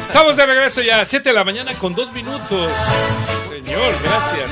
Estamos de regreso ya a las 7 de la mañana con 2 minutos. Señor, gracias.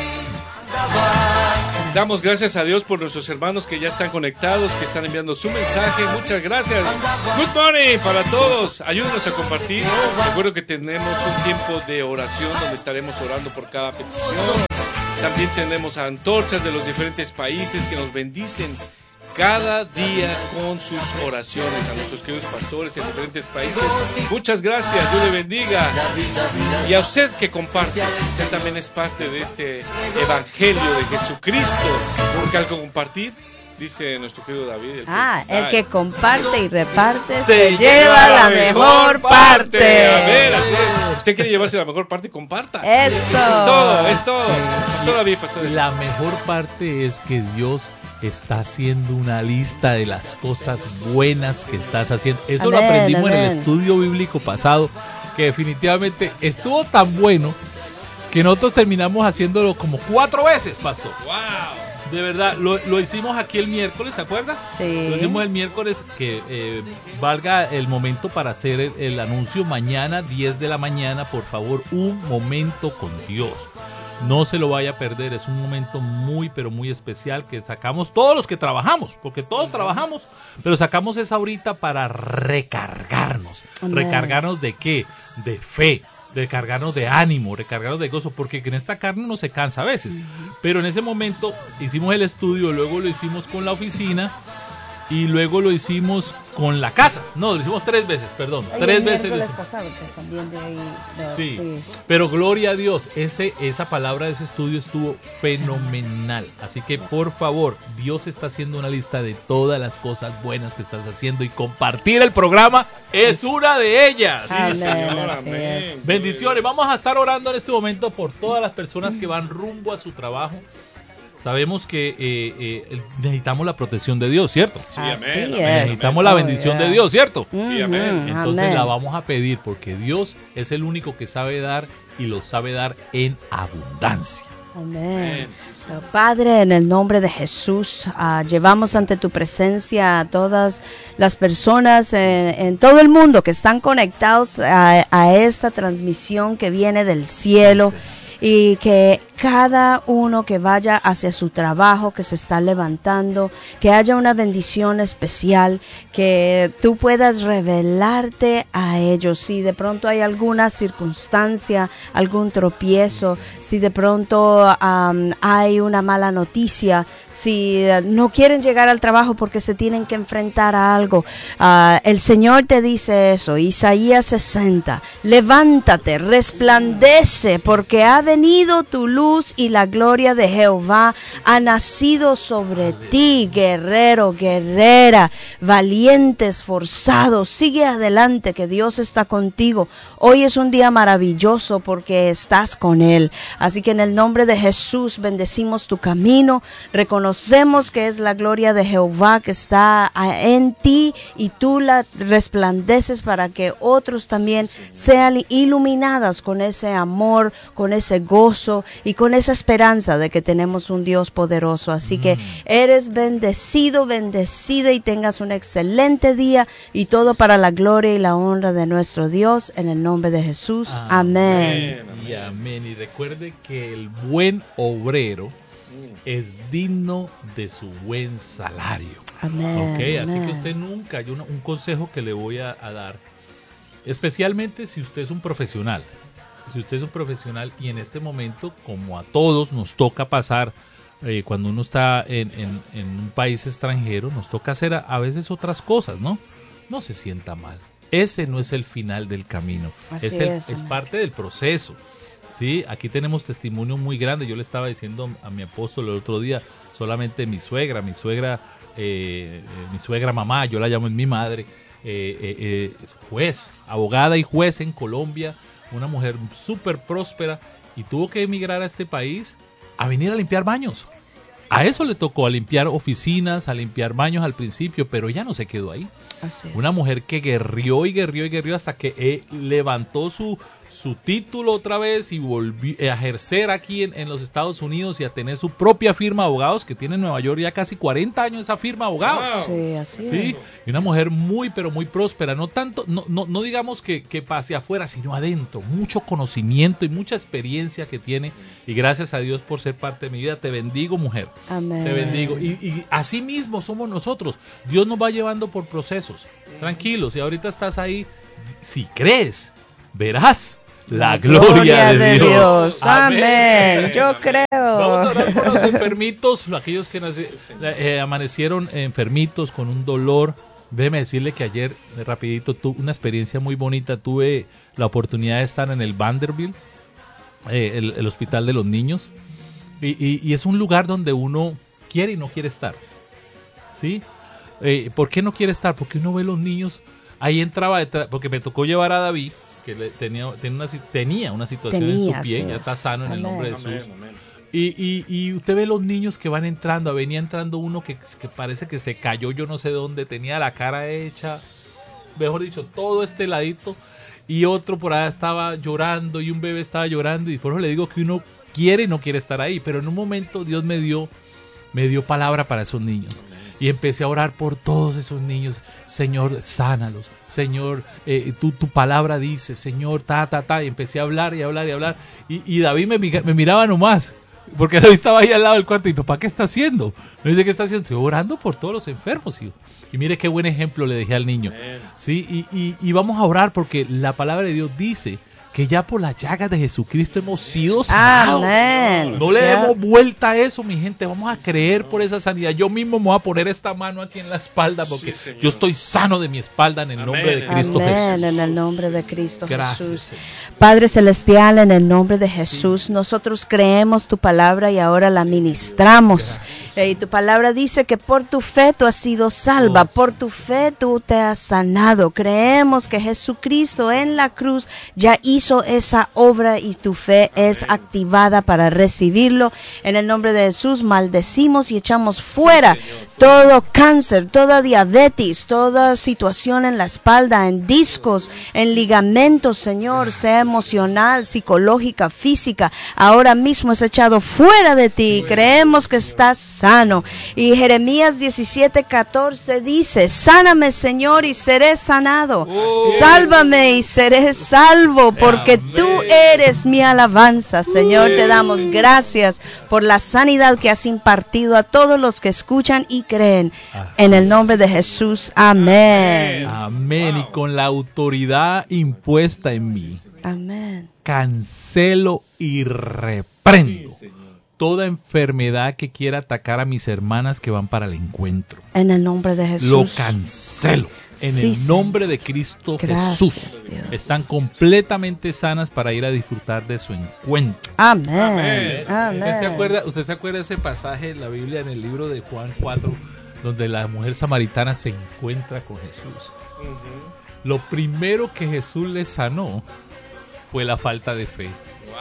Damos gracias a Dios por nuestros hermanos que ya están conectados, que están enviando su mensaje. Muchas gracias. Good morning para todos. Ayúdenos a compartir. Recuerdo que tenemos un tiempo de oración donde estaremos orando por cada petición. También tenemos antorchas de los diferentes países que nos bendicen cada día con sus oraciones. A nuestros queridos pastores en diferentes países, muchas gracias, Dios le bendiga. Y a usted que comparte, usted también es parte de este evangelio de Jesucristo, porque al compartir, dice nuestro querido David, el que comparte y reparte se lleva la mejor parte. A ver, así es. Usted quiere llevarse la mejor parte, comparta. Eso. Es todo. Todavía, pastor. La mejor parte es que Dios está haciendo una lista de las cosas buenas que estás haciendo. Eso lo aprendimos en el estudio bíblico pasado, que definitivamente estuvo tan bueno que nosotros terminamos haciéndolo como 4 veces, pastor. ¡Wow! De verdad, lo hicimos aquí el miércoles, ¿se acuerda? Sí. Lo hicimos el miércoles, que valga el momento para hacer el anuncio. Mañana, 10 de la mañana, por favor, un momento con Dios. No se lo vaya a perder, es un momento muy, pero muy especial que sacamos todos los que trabajamos, porque todos trabajamos, pero sacamos esa horita para recargarnos. Amén. ¿Recargarnos de qué? De fe, recargarnos de ánimo, recargarnos de gozo, porque en esta carne uno se cansa a veces. Pero en ese momento hicimos el estudio, luego lo hicimos con la oficina y luego lo hicimos con la casa. No, lo hicimos 3 veces, perdón. 3 veces. Pasado, que también de ahí, sí, pero gloria a Dios, esa palabra de ese estudio estuvo fenomenal. Así que por favor, Dios está haciendo una lista de todas las cosas buenas que estás haciendo y compartir el programa es una de ellas. Sí, Señor, amén. Bendiciones. Vamos a estar orando en este momento por todas las personas que van rumbo a su trabajo. Sabemos que necesitamos la protección de Dios, ¿cierto? Sí, amén. Necesitamos la bendición de Dios, ¿cierto? Sí, amén. Entonces la vamos a pedir porque Dios es el único que sabe dar y lo sabe dar en abundancia. Amén. Padre, en el nombre de Jesús, llevamos ante tu presencia a todas las personas en todo el mundo que están conectados a esta transmisión que viene del cielo. Y que cada uno que vaya hacia su trabajo, que se está levantando, que haya una bendición especial, que tú puedas revelarte a ellos. Si de pronto hay alguna circunstancia, algún tropiezo, si de pronto hay una mala noticia, si no quieren llegar al trabajo porque se tienen que enfrentar a algo, el Señor te dice eso, Isaías 60, levántate, resplandece, porque ha venido tu luz y la gloria de Jehová ha nacido sobre ti, guerrero, guerrera, valiente, esforzado. Sigue adelante, que Dios está contigo. Hoy es un día maravilloso porque estás con Él. Así que en el nombre de Jesús bendecimos tu camino. Reconocemos que es la gloria de Jehová que está en ti y tú la resplandeces para que otros también sean iluminados con ese amor, con ese gozo y con esa esperanza de que tenemos un Dios poderoso. Así que eres bendecido, bendecida y tengas un excelente día y todo para la gloria y la honra de nuestro Dios en el nombre de Jesús. Amén. Y amén. Y recuerde que el buen obrero es digno de su buen salario. Amén. Okay, amén. así que usted nunca, un consejo que le voy a dar, especialmente si usted es un profesional. Si usted es un profesional y en este momento, como a todos nos toca pasar, cuando uno está en un país extranjero, nos toca hacer a veces otras cosas, ¿no? No se sienta mal. Ese no es el final del camino. Es parte del proceso. ¿Sí? Aquí tenemos testimonio muy grande. Yo le estaba diciendo a mi apóstol el otro día, solamente mi suegra mamá, yo la llamo mi madre, juez, abogada y juez en Colombia, una mujer súper próspera y tuvo que emigrar a este país a venir a limpiar baños. A eso le tocó, a limpiar oficinas, a limpiar baños al principio, pero ella no se quedó ahí. Una mujer que guerrió y guerrió y guerrió hasta que levantó su su título otra vez y volvió a ejercer aquí en los Estados Unidos y a tener su propia firma de abogados, que tiene en Nueva York ya casi 40 años esa firma de abogados. Sí, así Sí, es. y una mujer muy, pero muy próspera, no tanto, no digamos que pase afuera, sino adentro, mucho conocimiento y mucha experiencia que tiene, y gracias a Dios por ser parte de mi vida. Te bendigo, mujer. Amén. Te bendigo. Y así mismo somos nosotros. Dios nos va llevando por procesos. Tranquilos, y ahorita estás ahí, si crees, verás la gloria de Dios. Amén. Yo creo. Vamos a hablar con los enfermitos, aquellos que amanecieron enfermitos con un dolor. Déjeme decirle que ayer, rapidito, tuve una experiencia muy bonita. Tuve la oportunidad de estar en el Vanderbilt, el hospital de los niños. Y es un lugar donde uno quiere y no quiere estar. ¿Sí? ¿Por qué no quiere estar? Porque uno ve los niños. Ahí entraba, porque me tocó llevar a David, que tenía una situación en su pie, sí. Ya está sano en el nombre de Jesús. Amén, amén. Y usted ve los niños que van entrando. Venía entrando uno que parece que se cayó, yo no sé dónde, tenía la cara hecha, mejor dicho, todo este ladito. Y otro por allá estaba llorando, y un bebé estaba llorando. Y por eso le digo que uno quiere y no quiere estar ahí. Pero en un momento Dios me dio palabra para esos niños. Y empecé a orar por todos esos niños. Señor, sánalos. Señor, tu palabra dice, Señor, Y empecé a hablar y hablar y hablar. Y David me miraba nomás. Porque David estaba ahí al lado del cuarto. Y papá, ¿qué está haciendo? Me dice, ¿qué está haciendo? Estoy orando por todos los enfermos, hijo. Y mire qué buen ejemplo le dejé al niño. ¿Sí? Y vamos a orar porque la palabra de Dios dice que ya por las llagas de Jesucristo hemos sido sanados. Amén. No le demos vuelta a eso, mi gente. Vamos a creer por esa sanidad. Yo mismo me voy a poner esta mano aquí en la espalda porque Sí, yo estoy sano de mi espalda en el nombre de Cristo Amén, Jesús. en el nombre de Cristo Gracias, Jesús. Señor. Padre Celestial, en el nombre de Jesús, nosotros creemos tu palabra y ahora la ministramos. Y tu palabra dice que por tu fe tú has sido salva, por tu fe tú te has sanado. Creemos que Jesucristo en la cruz ya hizo esa obra y tu fe es activada para recibirlo. En el nombre de Jesús maldecimos y echamos fuera todo cáncer, toda diabetes, toda situación en la espalda, en discos, en ligamentos, Señor, sea emocional, psicológica, física. Ahora mismo es echado fuera de ti. Creemos que estás sano. Y Jeremías 17:14 dice: sáname, Señor, y seré sanado. Sálvame y seré salvo, porque tú eres mi alabanza. Señor, te damos gracias por la sanidad que has impartido a todos los que escuchan y creen. En el nombre de Jesús. Amén. Amén. Y con la autoridad impuesta en mí, Amén. cancelo y reprendo toda enfermedad que quiera atacar a mis hermanas que van para el encuentro. En el nombre de Jesús. Lo cancelo. En Sí, el nombre de Cristo Gracias, Jesús. Dios. Están completamente sanas para ir a disfrutar de su encuentro. Amén. Amén. ¿Usted se acuerda de ese pasaje en la Biblia, en el libro de Juan 4, donde la mujer samaritana se encuentra con Jesús? Lo primero que Jesús le sanó fue la falta de fe.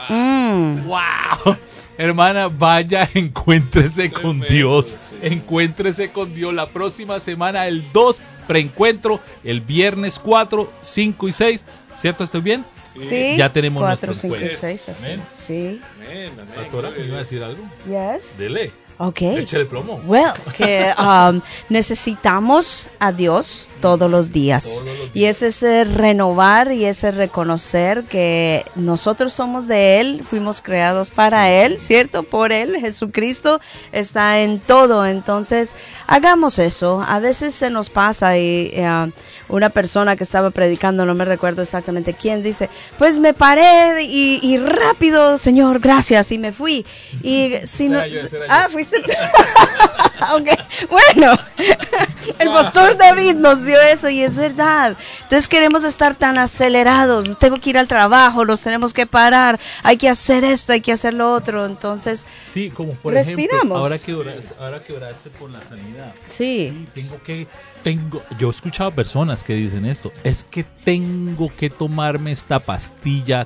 ¡Wow! Hermana, vaya, encuéntrese con Dios. Encuéntrese con Dios. La próxima semana, el 2, preencuentro. El viernes 4, 5 y 6. ¿Cierto? ¿Estoy bien? Sí. Ya tenemos 4, nuestro 5 y encuentro. 6. Así. Amén. Sí. Pastora, ¿me iba a decir algo? Yes. Dele. Okay. Échale plomo. Well, que necesitamos a Dios todos los días. Y es ese renovar y ese reconocer que nosotros somos de Él, fuimos creados para Él, ¿cierto? Por Él, Jesucristo está en todo. Entonces, hagamos eso. A veces se nos pasa y una persona que estaba predicando, no me recuerdo exactamente quién, dice, pues me paré y rápido, Señor, gracias, y me fui. Y si no, fuiste tú. Okay. Bueno, el pastor David nos dio eso y es verdad. Entonces queremos estar tan acelerados, tengo que ir al trabajo, nos tenemos que parar, hay que hacer esto, hay que hacer lo otro. Entonces, sí, como por respiramos. ejemplo, ahora que oraste por la sanidad. Sí. Yo he escuchado personas que dicen esto, es que tengo que tomarme esta pastilla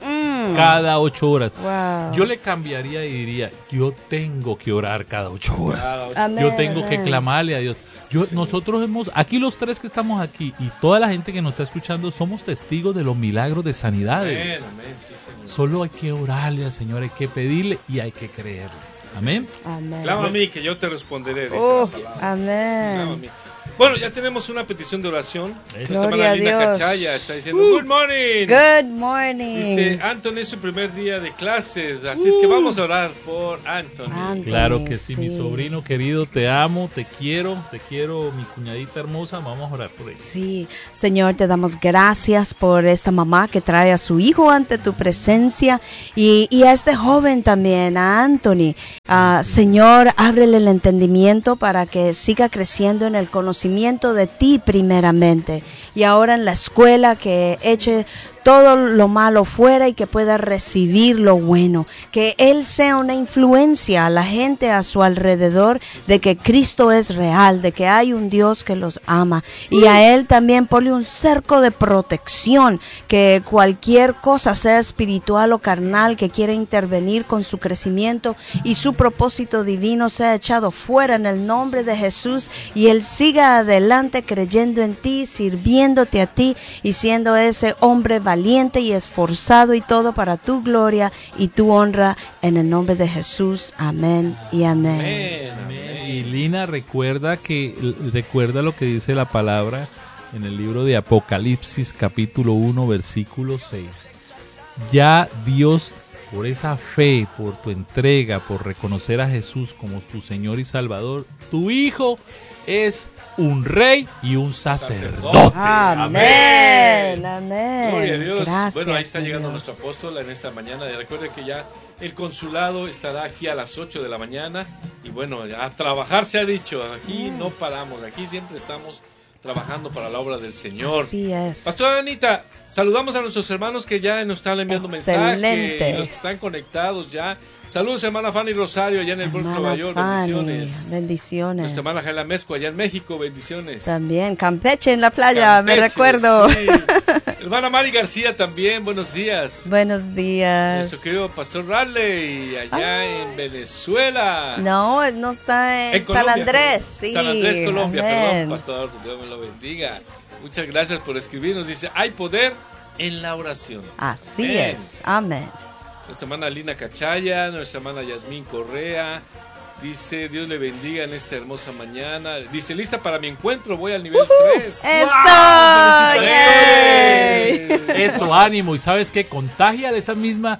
cada 8 horas. Wow. Yo le cambiaría y diría, yo tengo que orar cada 8 horas. Amén, Yo tengo que amén. clamarle a Dios. Nosotros aquí los 3 que estamos aquí y toda la gente que nos está escuchando somos testigos de los milagros de sanidades. Amén, amén, sí, señor. Solo hay que orarle al Señor, hay que pedirle y hay que creerle. Amén. Amén. Clama a mí que yo te responderé, dice Oh, la palabra. amén. Clama a mí. Bueno, ya tenemos una petición de oración. Nuestra Gloria hermana a Lina Dios. Cachaya está diciendo, Good morning. Good morning. Dice, Anthony es su primer día de clases, así es que vamos a orar por Anthony. Anthony. Claro que sí, mi Sí. sobrino querido, te amo, te quiero, mi cuñadita hermosa, vamos a orar por ella. Sí, Señor, te damos gracias por esta mamá que trae a su hijo ante tu presencia y a este joven también, a Anthony. Señor, ábrele el entendimiento para que siga creciendo en el conocimiento de ti primeramente y ahora en la escuela que eche todo lo malo fuera y que pueda recibir lo bueno, que él sea una influencia a la gente a su alrededor de que Cristo es real, de que hay un Dios que los ama y a él también ponle un cerco de protección, que cualquier cosa sea espiritual o carnal que quiera intervenir con su crecimiento y su propósito divino sea echado fuera en el nombre de Jesús y él siga adelante creyendo en ti, sirviéndote a ti y siendo ese hombre valiente y esforzado y todo para tu gloria y tu honra en el nombre de Jesús. Amén y amén. Amén, amén. Y Lina, recuerda lo que dice la palabra en el libro de Apocalipsis capítulo 1 versículo 6. Ya Dios, por esa fe, por tu entrega, por reconocer a Jesús como tu Señor y Salvador, tu Hijo es un rey y un sacerdote. Amén. Amén. Gloria a Dios. Gracias, bueno, ahí está llegando Dios. nuestro apóstol en esta mañana. Y recuerde que ya el consulado estará aquí a las 8 de la mañana. Y bueno, ya a trabajar se ha dicho. Aquí no paramos. Aquí siempre estamos trabajando para la obra del Señor. Así es. Pastora Anita, saludamos a nuestros hermanos que ya nos están enviando mensajes. Excelente. Y los que están conectados ya. Saludos, hermana Fanny Rosario, allá en el Bronx, Nueva York. Fanny, Bendiciones. bendiciones. Nuestra hermana Jaila Mezco, allá en México. Bendiciones. También Campeche en la playa, me Campeche, recuerdo. sí. Hermana Mari García también, buenos días. Buenos días. Nuestro querido Pastor Raleigh, allá en Venezuela. No, no está en Colombia, San Andrés, perdón. sí. San Andrés, Colombia, Amén. perdón, Pastor, Dios me lo bendiga. Muchas gracias por escribirnos. Dice, hay poder en la oración. Así Amén. es, amén. Nuestra hermana Lina Cachaya, nuestra hermana Yasmín Correa. Dice, Dios le bendiga en esta hermosa mañana. Dice, lista para mi encuentro, voy al nivel 3. ¡Eso! ¡Wow! ¡Yay! Eso, ánimo. Y sabes qué, contagia esa misma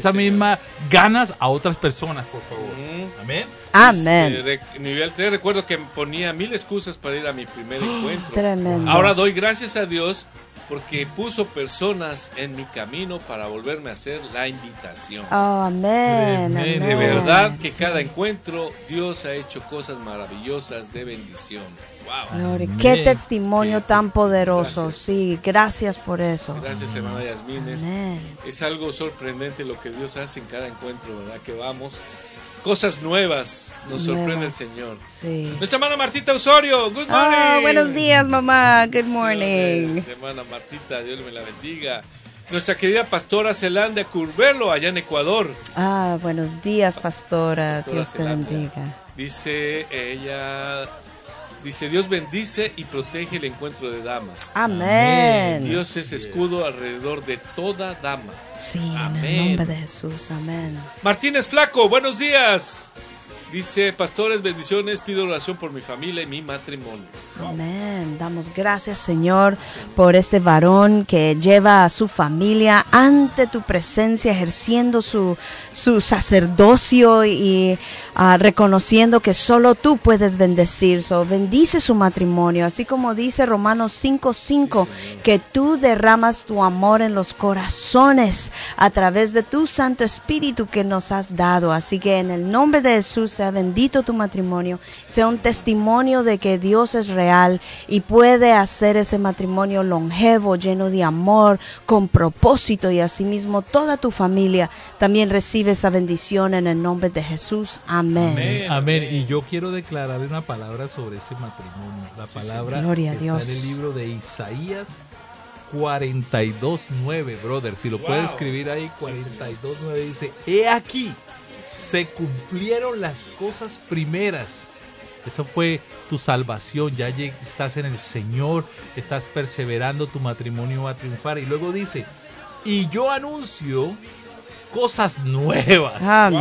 ganas a otras personas, por favor. Amén. Amén. Dice, nivel 3, recuerdo que ponía 1000 excusas para ir a mi primer encuentro. Tremendo. Ahora doy gracias a Dios porque puso personas en mi camino para volverme a hacer la invitación. Oh, amén, Tremendo. amén. De verdad que Sí. cada encuentro Dios ha hecho cosas maravillosas de bendición. Wow. Gloria. Amén. Qué testimonio Sí. tan poderoso. Gracias. Sí, gracias por eso. Gracias, hermana Yasmín. Amén. Es algo sorprendente lo que Dios hace en cada encuentro, ¿verdad? Que vamos. Cosas nuevas nos sorprende el Nuevas. Señor. Sí. Nuestra hermana Martita Osorio, good morning. Ah, buenos días, mamá. Good morning. Nuestra hermana Martita, Dios me la bendiga. Nuestra querida pastora Zelanda Curvelo, allá en Ecuador. Ah, buenos días, pastora. Pastora Dios te Zelanda. bendiga. Dice ella, Dios bendice y protege el encuentro de damas. Amén. Dios es escudo alrededor de toda dama. Sí, en Amén. el nombre de Jesús. Amén. Martínez Flaco, buenos días. Dice, pastores, bendiciones, pido oración por mi familia y mi matrimonio. Amén. Damos gracias, Señor, por este varón que lleva a su familia ante tu presencia, ejerciendo su sacerdocio y reconociendo que solo tú puedes bendecir. Bendice su matrimonio, así como dice Romanos 5:5, que tú derramas tu amor en los corazones a través de tu Santo Espíritu que nos has dado. Así que en el nombre de Jesús, sea bendito tu matrimonio, sea un testimonio de que Dios es real y puede hacer ese matrimonio longevo, lleno de amor, con propósito, y asimismo toda tu familia también recibe esa bendición en el nombre de Jesús. Amén. Amén. Y yo quiero declarar una palabra sobre ese matrimonio. La palabra Gloria a está Dios. en el libro de Isaías, 42:9, brother. Si lo puedes escribir ahí, 42:9 dice: he aquí, se cumplieron las cosas primeras. Eso fue tu salvación, ya estás en el Señor, estás perseverando, tu matrimonio va a triunfar. Y luego dice: y yo anuncio cosas nuevas.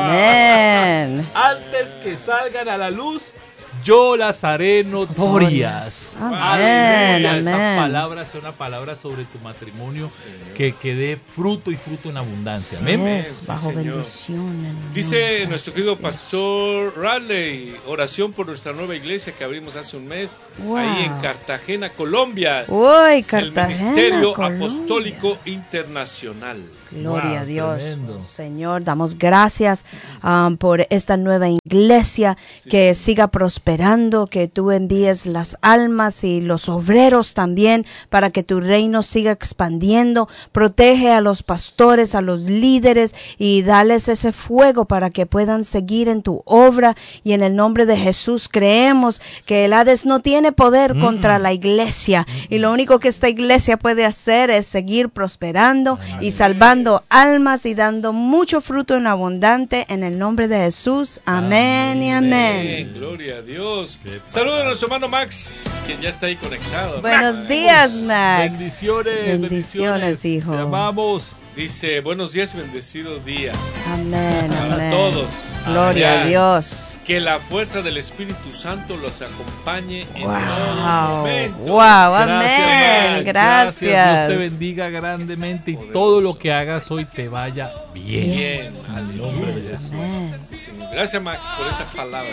Amén. Antes que salgan a la luz, yo las haré notorias. Amén. Aleluya. Esa palabra sea una palabra sobre tu matrimonio, que dé fruto y fruto en abundancia. Amén. Bajo bendición. Dice nuestro querido pastor Raleigh: oración por nuestra nueva iglesia que abrimos hace un mes, ahí en Cartagena, Colombia. Uy, Cartagena, el Ministerio Colombia. Apostólico Internacional. Gloria a Dios. Tremendo. Señor, damos gracias por esta nueva iglesia, que siga prosperando, que tú envíes las almas y los obreros también para que tu reino siga expandiendo. Protege a los pastores, a los líderes, y dales ese fuego para que puedan seguir en tu obra. Y en el nombre de Jesús creemos que el Hades no tiene poder contra la iglesia, y lo único que esta iglesia puede hacer es seguir prosperando y salvando almas y dando mucho fruto en abundante, en el nombre de Jesús. Amén y amén. Gloria a Dios. Saludos a nuestro hermano Max, que ya está ahí conectado. Buenos días, Max. Bendiciones, hijo. Te amamos. Dice: buenos días y bendecido día Amén, para amén. todos. Gloria a Dios. Que la fuerza del Espíritu Santo los acompañe en todo Wow, momento. wow, amén. Max. Gracias. Dios te bendiga grandemente y todo lo que hagas hoy te vaya bien. Bien. Al nombre de Jesús. Amén. Sí, Señor. Gracias, Max, por esa palabra.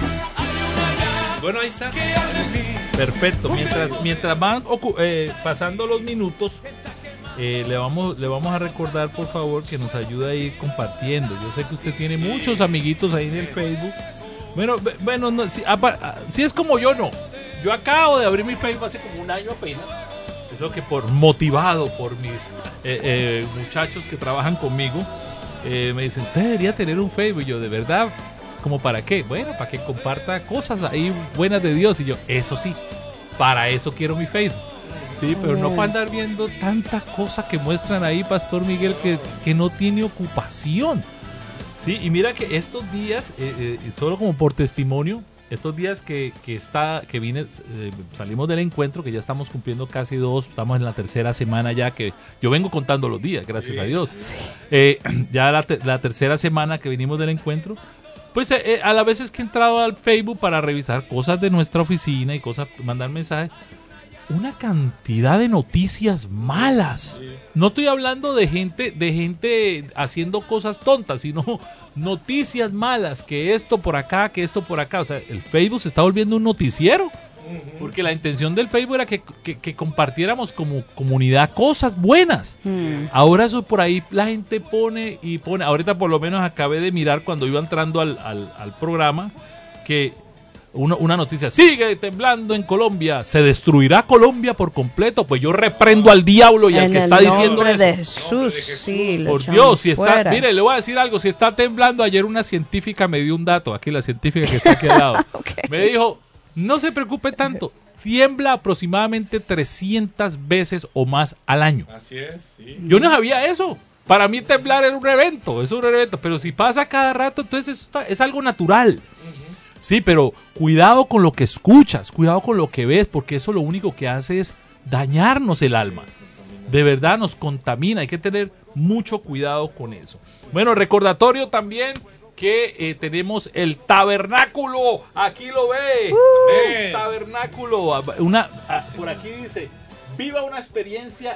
Bueno, ahí está. Perfecto. Mientras van pasando los minutos, le vamos a recordar, por favor, que nos ayude a ir compartiendo. Yo sé que usted tiene muchos amiguitos ahí en el Facebook. Bueno, no, si es como yo, no. Yo acabo de abrir mi Facebook hace como un año apenas. Eso que motivado por mis muchachos que trabajan conmigo, me dicen: usted debería tener un Facebook. Y yo: ¿de verdad? ¿Cómo para qué? Bueno, para que comparta cosas ahí buenas de Dios. Y yo: eso sí, para eso quiero mi Facebook. Sí, pero no para andar viendo tanta cosa que muestran ahí, Pastor Miguel, que no tiene ocupación. Sí, y mira que estos días, solo como por testimonio, estos días que salimos del encuentro, que ya estamos cumpliendo casi 2, estamos en la tercera semana ya, que yo vengo contando los días, gracias a Dios. Ya la tercera semana que vinimos del encuentro, pues a la vez es que he entrado al Facebook para revisar cosas de nuestra oficina y mandar mensajes. Una cantidad de noticias malas. No estoy hablando de gente haciendo cosas tontas, sino noticias malas, que esto por acá, que esto por acá. O sea, el Facebook se está volviendo un noticiero, porque la intención del Facebook era que compartiéramos como comunidad cosas buenas. Ahora eso por ahí la gente pone. Ahorita por lo menos acabé de mirar cuando iba entrando al programa, que una noticia: sigue temblando en Colombia, se destruirá Colombia por completo. Pues yo reprendo al diablo y al que está diciendo eso. De Jesús, sí, por Dios, si está, mire, le voy a decir algo: si está temblando, ayer una científica me dio un dato, aquí la científica que está aquí al lado, me dijo: no se preocupe tanto, tiembla aproximadamente 300 veces o más al año. Así es, sí. Yo no sabía eso. Para mí temblar es un evento, pero si pasa cada rato, entonces es algo natural. Sí, pero cuidado con lo que escuchas, cuidado con lo que ves, porque eso lo único que hace es dañarnos el alma. De verdad nos contamina, hay que tener mucho cuidado con eso. Bueno, recordatorio también que tenemos el tabernáculo, aquí lo ve, el tabernáculo. Por aquí dice: viva una experiencia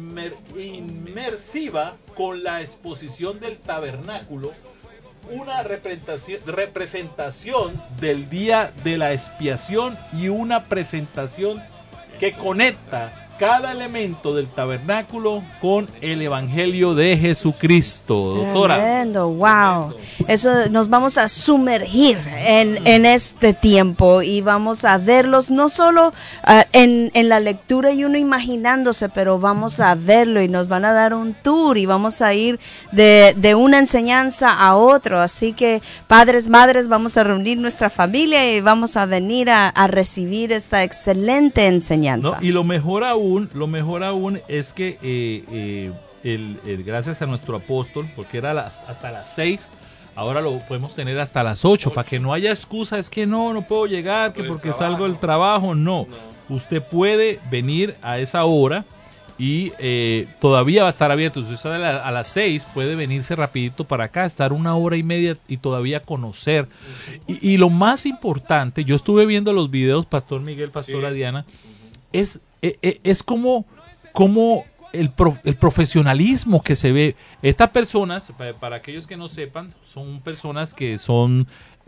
inmersiva con la exposición del tabernáculo. Una representación del día de la expiación y una presentación que conecta cada elemento del tabernáculo con el Evangelio de Jesucristo. Doctora. Tremendo, wow. Eso, nos vamos a sumergir en este tiempo y vamos a verlos no solo en la lectura y uno imaginándose, pero vamos a verlo y nos van a dar un tour y vamos a ir de una enseñanza a otro. Así que padres, madres, vamos a reunir nuestra familia y vamos a venir a recibir esta excelente enseñanza. ¿No? Y lo mejor aún aún es que gracias a nuestro apóstol, porque era hasta las 6, ahora lo podemos tener hasta las 8, para que no haya excusa, es que no puedo llegar, que porque salgo del trabajo, no. Usted puede venir a esa hora y todavía va a estar abierto. Si usted sale a las 6, puede venirse rapidito para acá, estar 1 hora y media y todavía conocer. Y lo más importante, yo estuve viendo los videos, Pastor Miguel, Pastora Diana, es como el profesionalismo que se ve. Estas personas, para aquellos que no sepan, son personas que son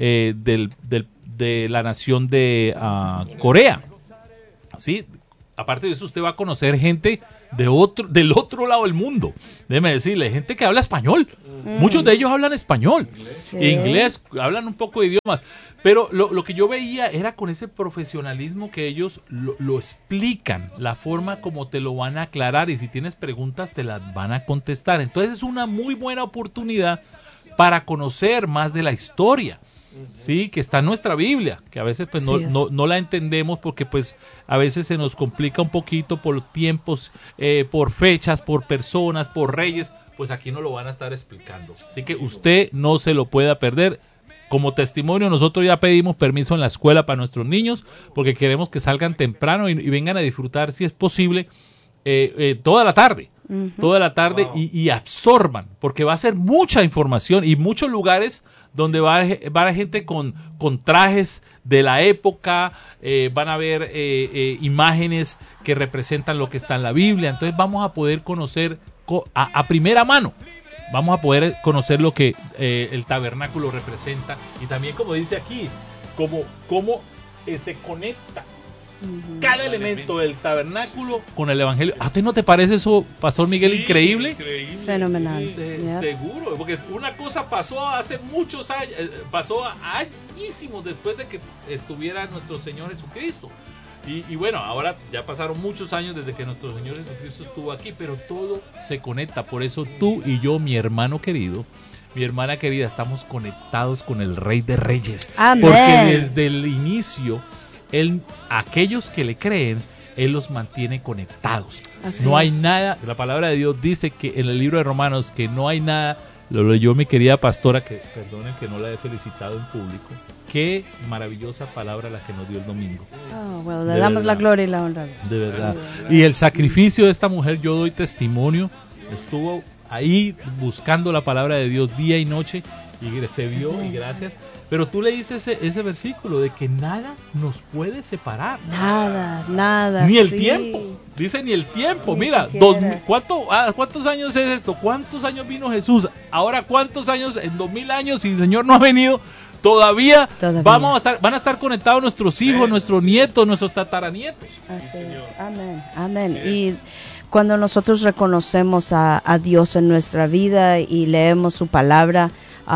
de la nación de Corea. ¿Sí? Aparte de eso, usted va a conocer gente del otro lado del mundo. Déjeme decirle, gente que habla español. Muchos de ellos hablan español. Inglés, hablan un poco de idiomas. Pero lo que yo veía era con ese profesionalismo que ellos lo explican, la forma como te lo van a aclarar, y si tienes preguntas te las van a contestar. Entonces es una muy buena oportunidad para conocer más de la historia. Sí, que está en nuestra Biblia, que a veces pues no la entendemos porque pues a veces se nos complica un poquito por tiempos, por fechas, por personas, por reyes, pues aquí no lo van a estar explicando. Así que usted no se lo pueda perder. Como testimonio, nosotros ya pedimos permiso en la escuela para nuestros niños porque queremos que salgan temprano y vengan a disfrutar, si es posible, toda la tarde. Toda la tarde y absorban, porque va a ser mucha información y muchos lugares donde va a haber gente con trajes de la época, van a haber imágenes que representan lo que está en la Biblia. Entonces vamos a poder conocer a primera mano, vamos a poder conocer lo que el tabernáculo representa, y también, como dice aquí, cómo se conecta cada elemento del tabernáculo con el evangelio. ¿A ti no te parece eso, Pastor Miguel, increíble? Fenomenal. Seguro, porque una cosa pasó hace muchos años, pasó añísimos después de que estuviera nuestro Señor Jesucristo. Y bueno, ahora ya pasaron muchos años desde que nuestro Señor Jesucristo estuvo aquí, pero todo se conecta. Por eso tú y yo, mi hermano querido, mi hermana querida, estamos conectados con el Rey de Reyes. Amén. Porque desde el inicio, aquellos que le creen, Él los mantiene conectados. No hay nada, la palabra de Dios dice que en el libro de Romanos que no hay nada, lo leyó mi querida pastora, que perdonen que no la he felicitado en público. Qué maravillosa palabra la que nos dio el domingo. Le damos la gloria y la honra. De verdad. Y el sacrificio de esta mujer, yo doy testimonio, estuvo ahí buscando la palabra de Dios día y noche y se vio, y gracias. Pero tú leíste ese versículo de que nada nos puede separar. Nada. Ni el tiempo. Dice ni el tiempo. Ni mira, siquiera. ¿cuántos años es esto? ¿Cuántos años vino Jesús? Ahora, ¿cuántos años? En 2000 años, y el Señor no ha venido. Todavía. Van a estar conectados nuestros hijos, nuestros nietos, nuestros tataranietos. Así es. Amén. Y cuando nosotros reconocemos a Dios en nuestra vida y leemos su palabra,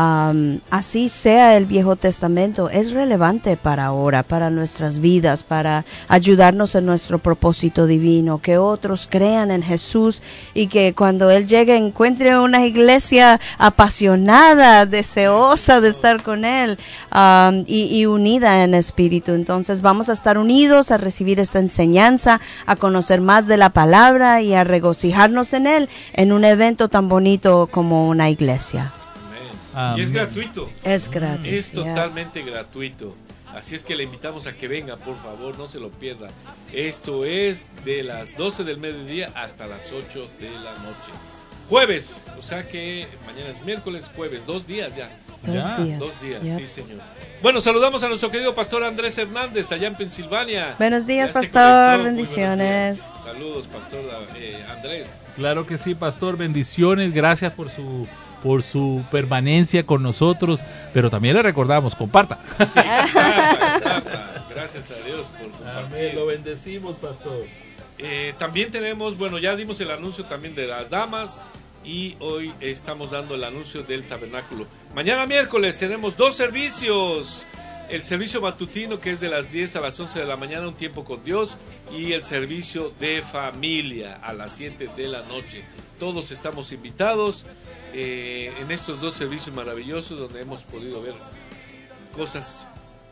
así sea el Viejo Testamento, es relevante para ahora, para nuestras vidas, para ayudarnos en nuestro propósito divino, que otros crean en Jesús y que cuando Él llegue encuentre una iglesia apasionada, deseosa de estar con Él, y unida en espíritu. Entonces vamos a estar unidos a recibir esta enseñanza, a conocer más de la palabra y a regocijarnos en Él en un evento tan bonito como una iglesia. Y es gratuito. Es gratis. Es totalmente gratuito. Así es que le invitamos a que venga, por favor, no se lo pierda. Esto es de las 12 del mediodía hasta las 8 de la noche. Jueves, o sea que mañana es miércoles, jueves, 2 días ya. 2 días, sí, señor. Bueno, saludamos a nuestro querido pastor Andrés Hernández, allá en Pensilvania. Buenos días, pastor, bendiciones. Saludos, pastor Andrés. Claro que sí, pastor, bendiciones, gracias por su permanencia con nosotros, pero también le recordamos, comparta. Sí, gracias a Dios por compartir. Amén, lo bendecimos, pastor. También tenemos, bueno, ya dimos el anuncio también de las damas y hoy estamos dando el anuncio del tabernáculo. Mañana miércoles tenemos 2 servicios. El servicio matutino, que es de las 10 a las 11 de la mañana, un tiempo con Dios, y el servicio de familia a las 7 de la noche. Todos estamos invitados en estos 2 servicios maravillosos donde hemos podido ver cosas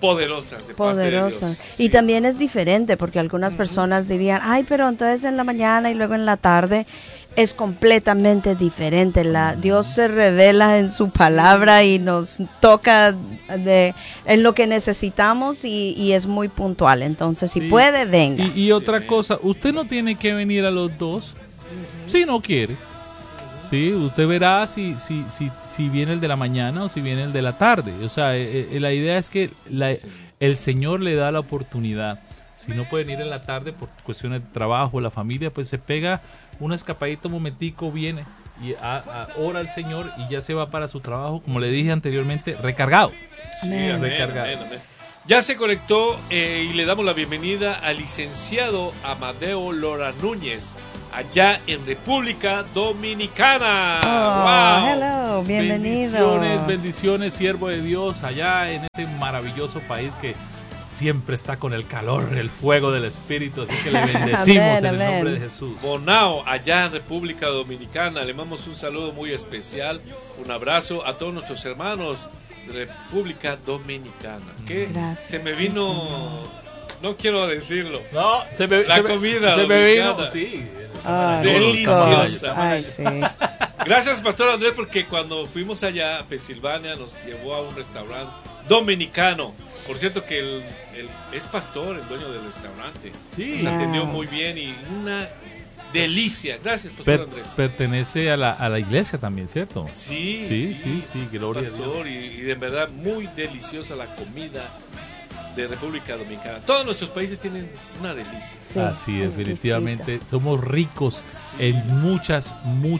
poderosas de parte de Dios. Y también es diferente porque algunas personas dirían, ay, pero entonces en la mañana y luego en la tarde. Es completamente diferente. Dios se revela en su palabra y nos toca en lo que necesitamos y es muy puntual. Entonces, si puede, venga. Y otra cosa, usted no tiene que venir a los dos si no quiere. Sí, usted verá si viene el de la mañana o si viene el de la tarde. O sea, la idea es que el Señor le da la oportunidad. Si no pueden ir en la tarde por cuestiones de trabajo, la familia, pues se pega una escapadita un momentico, viene y ora al Señor y ya se va para su trabajo, como le dije anteriormente, recargado. Sí, recargado. Amén. Ya se conectó y le damos la bienvenida al licenciado Amadeo Lora Núñez, allá en República Dominicana. ¡Wow! Hello, bienvenido. Bendiciones, siervo de Dios, allá en ese maravilloso país que siempre está con el calor, el fuego del Espíritu, así que le bendecimos en el nombre de Jesús. Bonao, allá en República Dominicana, le mandamos un saludo muy especial, un abrazo a todos nuestros hermanos de República Dominicana. Que gracias, se me vino, no quiero decirlo, comida se me vino, sí. Deliciosa. Ay, sí. Gracias, Pastor Andrés, porque cuando fuimos allá a Pensilvania nos llevó a un restaurante dominicano. Por cierto que él es pastor, el dueño del restaurante. Sí. Nos atendió muy bien y una delicia. Gracias, Pastor Andrés. Pertenece a la iglesia también, ¿cierto? Sí, gloria pastor, a Dios. Y de verdad muy deliciosa la comida de República Dominicana. Todos nuestros países tienen una delicia. Sí, así es, definitivamente. Somos ricos en muchas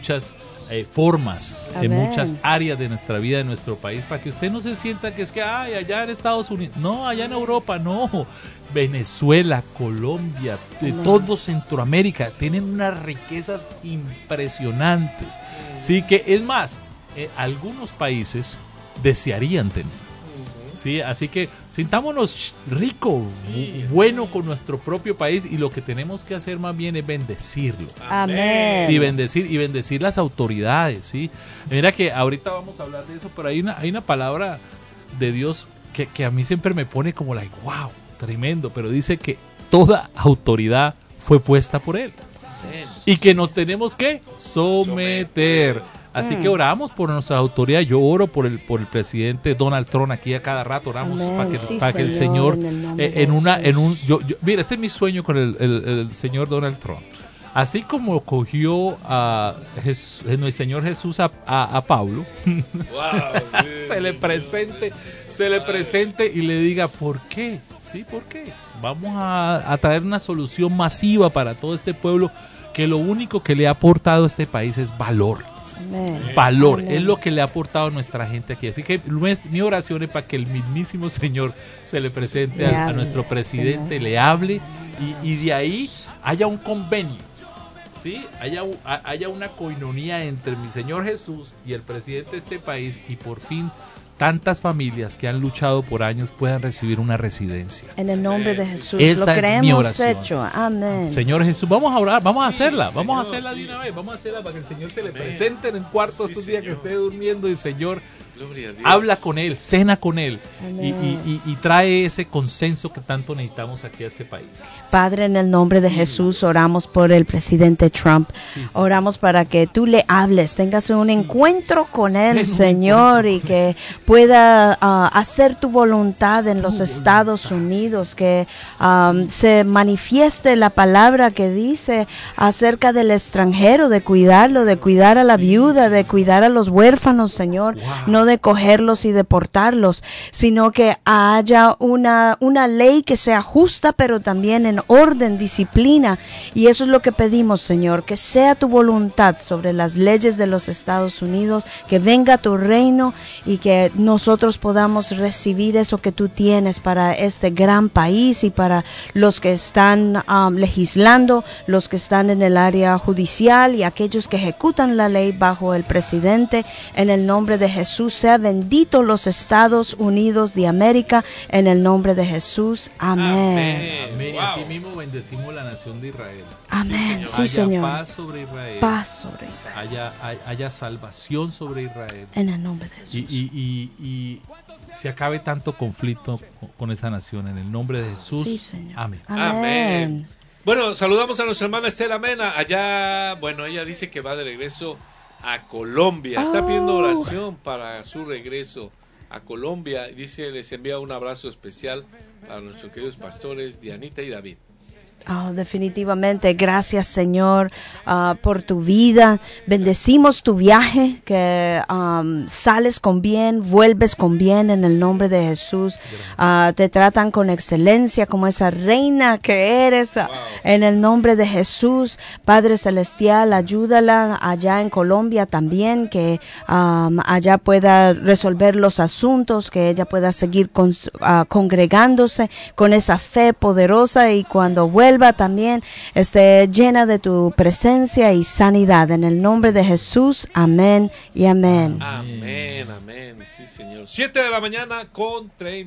formas, Amén. en muchas áreas de nuestra vida, de nuestro país, para que usted no se sienta que es que allá en Estados Unidos, no, allá en Europa, no. Venezuela, Colombia, de todo Centroamérica, tienen unas riquezas impresionantes. Sí, que es más, algunos países desearían tener. Sí, así que sintámonos ricos, bueno con nuestro propio país, y lo que tenemos que hacer más bien es bendecirlo. Amén. Sí, bendecir las autoridades, sí. Mira que ahorita vamos a hablar de eso, pero hay una palabra de Dios que a mí siempre me pone como wow, tremendo, pero dice que toda autoridad fue puesta por él. Amén. Y que nos tenemos que someter. Así que oramos por nuestra autoridad. Yo oro por el presidente Donald Trump aquí a cada rato. Oramos para que el Señor mira, este es mi sueño con el Señor Donald Trump. Así como cogió el Señor Jesús a Pablo, wow, se le presente y le diga ¿por qué? Sí, ¿por qué? Vamos a traer una solución masiva para todo este pueblo, que lo único que le ha aportado a este país es valor. Amén. Valor, Amén. es lo que le ha aportado a nuestra gente aquí. Así que mi oración es para que el mismísimo Señor se le presente a nuestro presidente, le hable y de ahí haya un convenio, ¿sí? Haya una coinonía entre mi Señor Jesús y el presidente de este país, y por fin tantas familias que han luchado por años puedan recibir una residencia. En el nombre de Jesús, esa lo es creemos mi oración. hecho. Amén. Señor Jesús, vamos a orar, vamos a hacerla Señor, de una vez, vamos a hacerla para que el Señor se le presente en el cuarto estos días que esté durmiendo, y Señor, gloria a Dios. habla con él, cena con él Amén. y trae ese consenso que tanto necesitamos aquí a este país. Padre, en el nombre de Jesús, oramos por el presidente Trump. Oramos para que tú le hables, tengas un encuentro con él, Señor, y que pueda hacer tu voluntad en los Estados Unidos, que se manifieste la palabra que dice acerca del extranjero, de cuidarlo, de cuidar a la viuda, de cuidar a los huérfanos, Señor, no de cogerlos y deportarlos, sino que haya una ley que sea justa, pero también en orden, disciplina, y eso es lo que pedimos, Señor, que sea tu voluntad sobre las leyes de los Estados Unidos, que venga tu reino y que nosotros podamos recibir eso que tú tienes para este gran país y para los que están legislando, los que están en el área judicial y aquellos que ejecutan la ley bajo el presidente. En el nombre de Jesús, sea bendito los Estados Unidos de América, en el nombre de Jesús. Amén. Amén. Y así mismo bendecimos la nación de Israel. Amén. Sí, haya Señor. paz sobre Israel. Paz sobre Israel. Haya salvación sobre Israel. En el nombre de Jesús. Y se acabe tanto conflicto con esa nación. En el nombre de Jesús. Sí, Señor. Amén. Amén. Bueno, saludamos a nuestra hermana Estela Mena. Allá, bueno, ella dice que va de regreso a Colombia. Está pidiendo oración para su regreso a Colombia. Dice, les envía un abrazo especial a nuestros queridos pastores Dianita y David. Definitivamente, gracias Señor por tu vida. Bendecimos tu viaje, que sales con bien, vuelves con bien en el nombre de Jesús. Te tratan con excelencia como esa reina que eres, en el nombre de Jesús. Padre Celestial, ayúdala allá en Colombia también, que allá pueda resolver los asuntos, que ella pueda seguir congregándose con esa fe poderosa, y cuando vuelva también esté llena de tu presencia y sanidad. En el nombre de Jesús, amén y amén. Amén, amén. Sí, Señor. 7 de la mañana con 30.